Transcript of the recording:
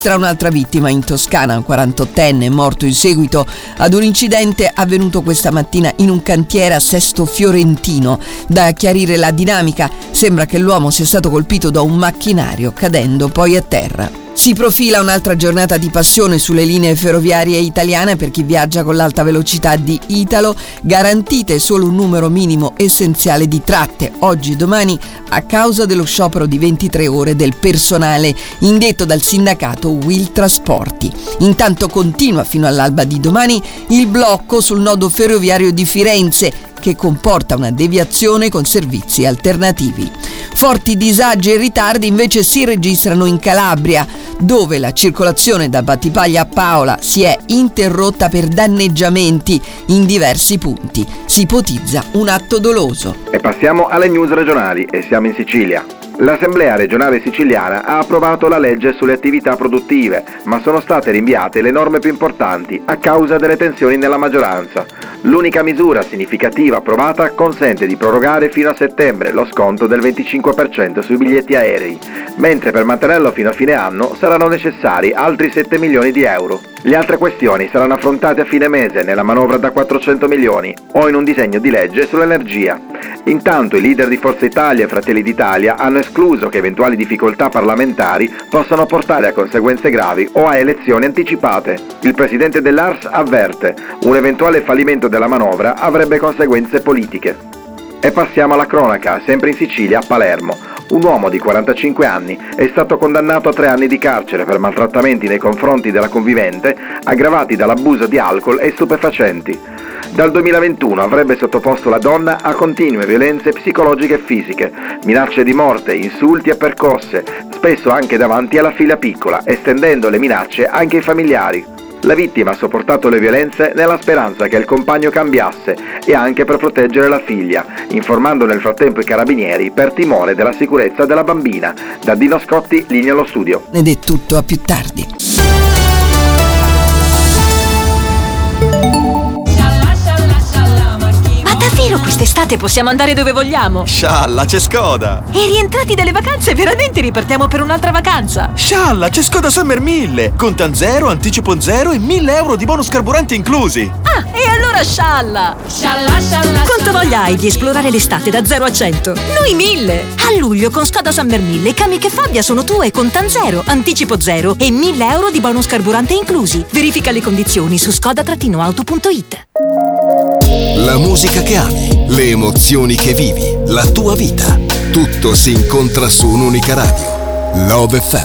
Tra un'altra vittima in Toscana, un 48enne morto in seguito ad un incidente avvenuto questa mattina in un cantiere a Sesto Fiorentino. Da chiarire la dinamica, sembra che l'uomo sia stato colpito da un macchinario, cadendo poi a terra. Si profila un'altra giornata di passione sulle linee ferroviarie italiane per chi viaggia con l'alta velocità di Italo, garantite solo un numero minimo essenziale di tratte, oggi e domani, a causa dello sciopero di 23 ore del personale indetto dal sindacato Will Trasporti. Intanto continua fino all'alba di domani il blocco sul nodo ferroviario di Firenze, che comporta una deviazione con servizi alternativi. Forti disagi e ritardi invece si registrano in Calabria, dove la circolazione da Battipaglia a Paola si è interrotta per danneggiamenti in diversi punti. Si ipotizza un atto doloso. E passiamo alle news regionali e siamo in Sicilia. L'Assemblea regionale siciliana ha approvato la legge sulle attività produttive, ma sono state rinviate le norme più importanti a causa delle tensioni nella maggioranza. L'unica misura significativa approvata consente di prorogare fino a settembre lo sconto del 25% sui biglietti aerei, mentre per mantenerlo fino a fine anno saranno necessari altri 7 milioni di euro. Le altre questioni saranno affrontate a fine mese nella manovra da 400 milioni o in un disegno di legge sull'energia. Intanto i leader di Forza Italia e Fratelli d'Italia hanno escluso che eventuali difficoltà parlamentari possano portare a conseguenze gravi o a elezioni anticipate. Il presidente dell'ARS avverte: un eventuale fallimento della manovra avrebbe conseguenze politiche. E passiamo alla cronaca, sempre in Sicilia, a Palermo. Un uomo di 45 anni è stato condannato a 3 anni di carcere per maltrattamenti nei confronti della convivente, aggravati dall'abuso di alcol e stupefacenti. Dal 2021 avrebbe sottoposto la donna a continue violenze psicologiche e fisiche, minacce di morte, insulti e percosse, spesso anche davanti alla figlia piccola, estendendo le minacce anche ai familiari. La vittima ha sopportato le violenze nella speranza che il compagno cambiasse e anche per proteggere la figlia, informando nel frattempo i carabinieri per timore della sicurezza della bambina. Da Dino Scotti, linea allo studio. Ed è tutto, a più tardi. Davvero quest'estate possiamo andare dove vogliamo? Scialla, c'è Skoda! E rientrati dalle vacanze veramente ripartiamo per un'altra vacanza? Scialla, c'è Skoda Summer 1000! Contan 0, anticipo 0 e 1000 euro di bonus carburanti inclusi! Ah, e allora scialla! Quanto voglia hai di esplorare l'estate da 0 a 100? Noi 1000! A luglio con Skoda Summer 1000 i Kamiq e Fabia sono tue, contan 0, anticipo 0 e 1000 euro di bonus carburante inclusi. Verifica le condizioni su skoda-auto.it. La musica che ami, le emozioni che vivi, la tua vita. Tutto si incontra su un'unica radio. Love FM.